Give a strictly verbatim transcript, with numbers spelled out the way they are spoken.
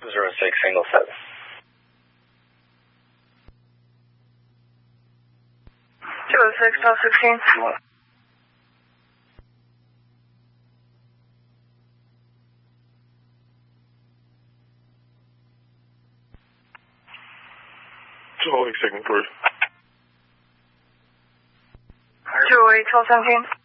Zero six single seven. Zero six twelve sixteen. Charlie second three. Zero eight twelve seventeen.